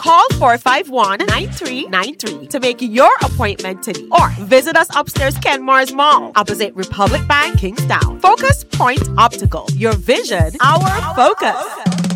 Call 451-9393 to make your appointment today. Or visit us upstairs Kenmars Mall, opposite Republic Bank, Kingstown. Focus Point Optical. Your vision, our focus.